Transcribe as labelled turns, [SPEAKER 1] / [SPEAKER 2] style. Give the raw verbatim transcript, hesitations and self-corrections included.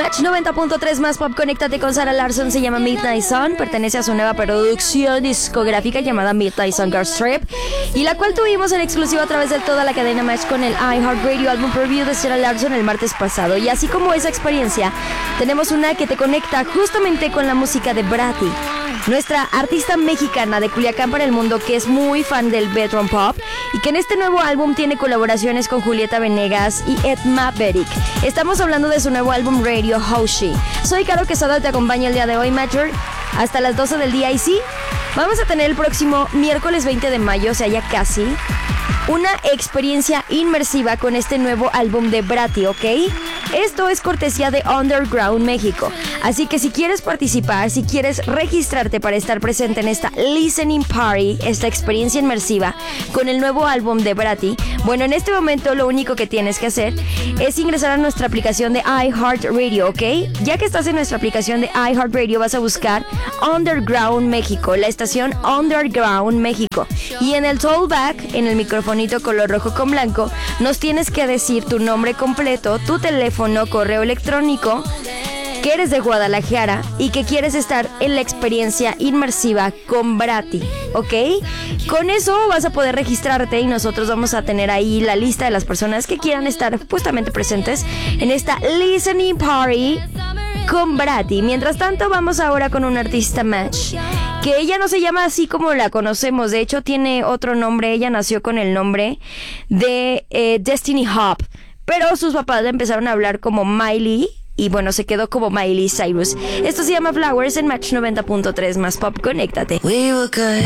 [SPEAKER 1] Match noventa punto tres más pop, conéctate con Sarah Larsson, se llama Midnight Sun, pertenece a su nueva producción discográfica llamada Midnight Sun Girls Trip, y la cual tuvimos en exclusiva a través de toda la cadena Match con el iHeartRadio Album Preview de Sarah Larsson el martes pasado. Y así como esa experiencia, tenemos una que te conecta justamente con la música de Bratty, nuestra artista mexicana de Culiacán para el mundo, que es muy fan del bedroom pop y que en este nuevo álbum tiene colaboraciones con Julieta Venegas y Ed Maverick. Estamos hablando de su nuevo álbum Radio Hoshi. Soy Caro Quesada, te acompaña el día de hoy, Matcher, hasta las doce del día. Y sí, vamos a tener el próximo miércoles veinte de mayo, o sea, ya casi, una experiencia inmersiva con este nuevo álbum de Bratty, ¿ok? Esto es cortesía de Underground México. Así que si quieres participar, si quieres registrarte para estar presente en esta listening party, esta experiencia inmersiva con el nuevo álbum de Bratty, bueno, en este momento lo único que tienes que hacer es ingresar a nuestra aplicación de iHeartRadio, ¿ok? Ya que estás en nuestra aplicación de iHeartRadio, vas a buscar Underground México, la estación Underground México. Y en el tollback, en el microfonito color rojo con blanco, nos tienes que decir tu nombre completo, tu teléfono, correo electrónico, que eres de Guadalajara y que quieres estar en la experiencia inmersiva con Bratty, ¿ok? Con eso vas a poder registrarte y nosotros vamos a tener ahí la lista de las personas que quieran estar justamente presentes en esta listening party con Bratty. Mientras tanto, vamos ahora con un artista Match, que ella no se llama así como la conocemos, de hecho tiene otro nombre. Ella nació con el nombre de eh, Destiny Hop, pero sus papás le empezaron a hablar como Miley y bueno, se quedó como Miley Cyrus. Esto se llama Flowers en Match noventa punto tres más pop, conéctate.
[SPEAKER 2] We were good,